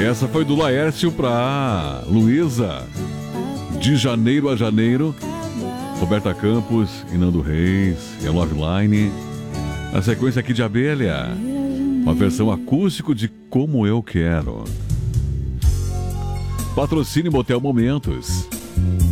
Essa foi do Laércio pra Luísa. De janeiro a janeiro. Roberta Campos e Nando Reis. E a Loveline. Na sequência aqui de Abelha. Uma versão acústico de Como Eu Quero. Patrocínio Motel Momentos.